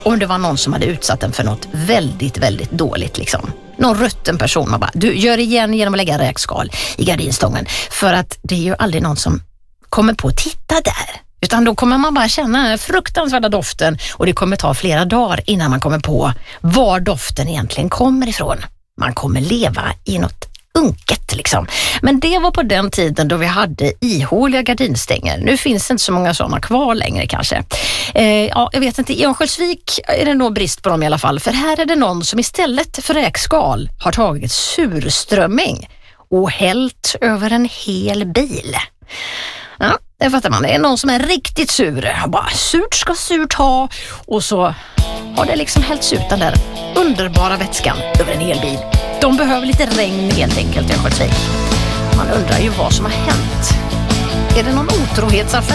om det var någon som hade utsatt den för något väldigt, väldigt dåligt liksom. Någon rutten person, man bara, du gör igen genom att lägga räkskal i gardinstången. För att det är ju aldrig någon som kommer på att titta där. Utan då kommer man bara känna den fruktansvärda doften och det kommer ta flera dagar innan man kommer på var doften egentligen kommer ifrån. Man kommer leva i något unket liksom. Men det var på den tiden då vi hade ihåliga gardinstänger. Nu finns det inte så många sådana kvar längre kanske. Jag vet inte, i Örnsköldsvik är det nog brist på dem i alla fall. För här är det någon som istället för räkskal har tagit surströmming och hällt över en hel bil. Ja, det fattar man. Det är någon som är riktigt sur. Bara surt ska surt ha. Och så har det liksom hällts ut den där underbara vätskan över en hel bil. De behöver lite regn helt enkelt i Örnsköldsvik. Man undrar ju vad som har hänt. Är det någon otrohetsaffär?